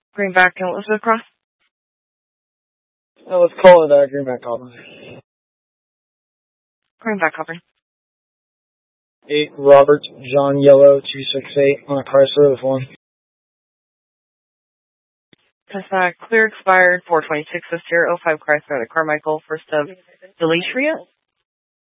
Greenback and Elizabeth Cross. Let's call it Greenback Auburn. Greenback Auburn. 8 Robert John Yellow 268 on a Chrysler with 1. Clear expired 426 this year, 05 Chrysler, the Carmichael, first of Deletria.